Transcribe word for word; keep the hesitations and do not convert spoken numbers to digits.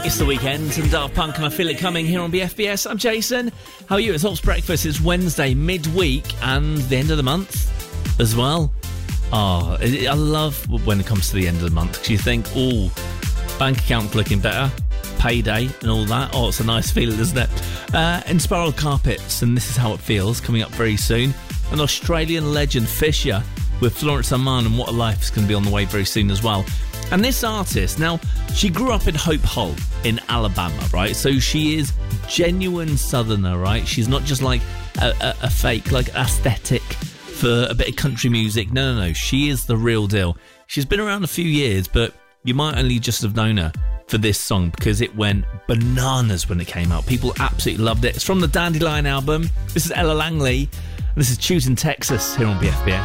It's the weekend and Daft Punk and I Feel It Coming here on B F B S. I'm Jason. How are you? It's Hops Breakfast. It's Wednesday, midweek and the end of the month as well. Oh, I love when it comes to the end of the month because you think, oh, bank account looking better, payday and all that. Oh, it's a nice feeling, isn't it? Uh, and Spiral Carpets, and This Is How It Feels, coming up very soon. An Australian legend, Fisher, with Florence Aman and What a Life is going to be on the way very soon as well. And this artist, now, she grew up in Hope Hull in Alabama, right? So she is genuine Southerner, right? She's not just like a, a, a fake, like, aesthetic for a bit of country music. No, no, no. She is the real deal. She's been around a few years, but you might only just have known her for this song because it went bananas when it came out. People absolutely loved it. It's from the Dandelion album. This is Ella Langley. And this is Choosing Texas here on B F B S.